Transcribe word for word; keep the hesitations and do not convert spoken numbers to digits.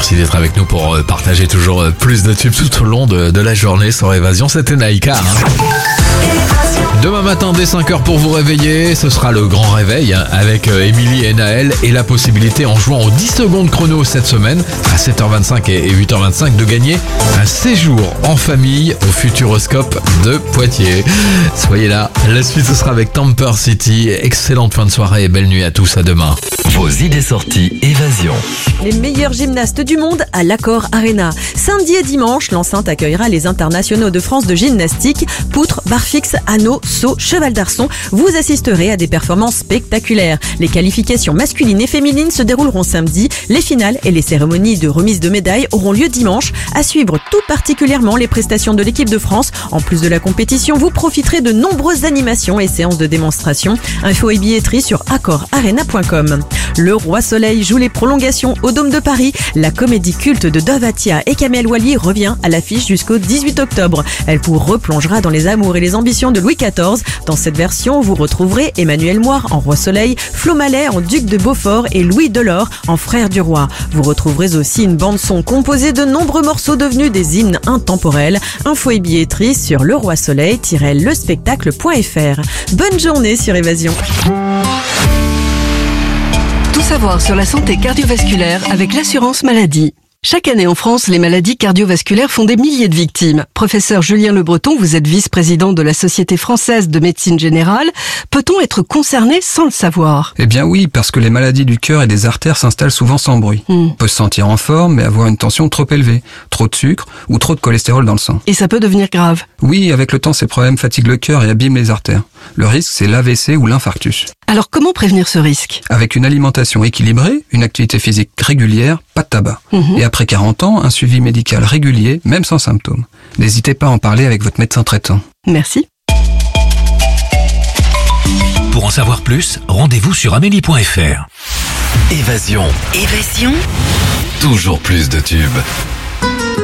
Merci d'être avec nous pour partager toujours plus de tubes tout au long de, de la journée sur Évasion. C'était Naïka. Hein. Demain matin dès cinq heures pour vous réveiller, ce sera le grand réveil hein, avec Émilie et Naël et la possibilité en jouant aux dix secondes chrono cette semaine à sept heures vingt-cinq et huit heures vingt-cinq de gagner un séjour en famille au Futuroscope de Poitiers. Soyez là, la suite ce sera avec Tamper City. Excellente fin de soirée et belle nuit à tous, à demain. Vos idées sorties Évasion. Les meilleurs gymnastes du monde à l'Accor Arena. Samedi et dimanche, l'enceinte accueillera les internationaux de France de gymnastique, poutres, barres fixes, anneaux, sauts, cheval d'arçon. Vous assisterez à des performances spectaculaires. Les qualifications masculines et féminines se dérouleront samedi. Les finales et les cérémonies de remise de médailles auront lieu dimanche. À suivre tout particulièrement les prestations de l'équipe de France. En plus de la compétition, vous profiterez de nombreuses animations et séances de démonstration. Info et billetterie sur accor arena point com. Le Roi Soleil joue les prolongations au Dôme de Paris. La comédie culte de Dove Attia et Kamel Wally revient à l'affiche jusqu'au dix-huit octobre. Elle vous replongera dans les amours et les ambitions de Louis quatorze. Dans cette version, vous retrouverez Emmanuel Moire en Roi Soleil, Flo Mallet en Duc de Beaufort et Louis Delort en Frère du Roi. Vous retrouverez aussi une bande-son composée de nombreux morceaux devenus des hymnes intemporels. Info et billetterie sur le roi soleil tiret le spectacle point f r. Bonne journée sur Évasion. Tout savoir sur la santé cardiovasculaire avec l'assurance maladie. Chaque année en France, les maladies cardiovasculaires font des milliers de victimes. Professeur Julien Le Breton, vous êtes vice-président de la Société française de médecine générale. Peut-on être concerné sans le savoir? Eh bien oui, parce que les maladies du cœur et des artères s'installent souvent sans bruit. Mm. On peut se sentir en forme, mais avoir une tension trop élevée, trop de sucre ou trop de cholestérol dans le sang. Et ça peut devenir grave? Oui, avec le temps, ces problèmes fatiguent le cœur et abîment les artères. Le risque, c'est l'A V C ou l'infarctus. Alors comment prévenir ce risque? Avec une alimentation équilibrée, une activité physique régulière, pas de tabac. Mm-hmm. Et après quarante ans, un suivi médical régulier, même sans symptômes. N'hésitez pas à en parler avec votre médecin traitant. Merci. Pour en savoir plus, rendez-vous sur amélie point f r. Évasion. Évasion. Toujours plus de tubes.